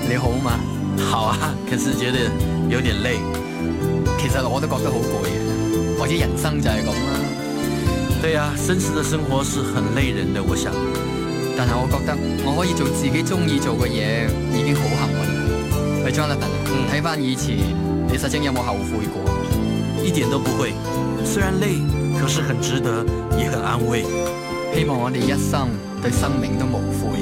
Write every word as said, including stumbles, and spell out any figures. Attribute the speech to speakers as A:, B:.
A: 你好嗎？
B: 好啊，可是覺得有點累。
A: 其實我都覺得好攰嘅，或者人生就係咁啦。
B: 對啊，真實的生活是很累人的，我想。
A: 但係我覺得我可以做自己中意做嘅嘢，已經好幸運。喂 Jonathan，睇翻以前，你實情有冇後悔過？
B: 一點都不會，雖然累，可是很值得，也很安慰。
A: 希望我哋一生對生命都無悔。